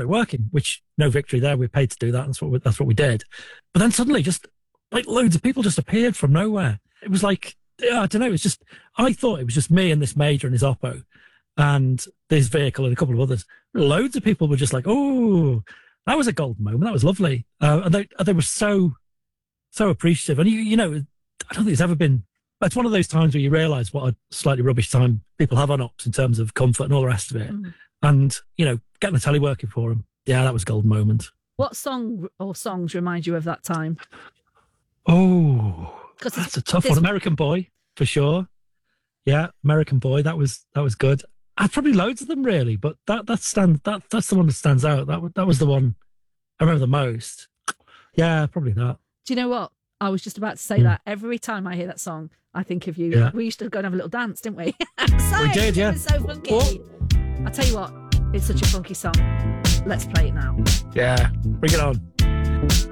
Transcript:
started working, which no victory there. We're paid to do that. That's what we did. But then suddenly just like loads of people just appeared from nowhere. It was like, I don't know. It's just, I thought it was just me and this major and his Oppo and this vehicle and a couple of others. Loads of people were just like, oh, that was a golden moment. That was lovely. And they were so appreciative. And you know, I don't think it's ever been, it's one of those times where you realise what a slightly rubbish time people have on Ops in terms of comfort and all the rest of it. And, you know, getting the telly working for them. Yeah, that was a golden moment. What song or songs remind you of that time? Oh, that's a tough one. American Boy, for sure. Yeah, American Boy. That was good. I'd probably loads of them really, but that's the one that stands out. That was the one I remember the most. Yeah, probably that. Do you know what? I was just about to say that. Every time I hear that song, I think of you. Yeah. We used to go and have a little dance, didn't we? We did, yeah. It was so funky. I'll tell you what, it's such a funky song. Let's play it now. Yeah, bring it on.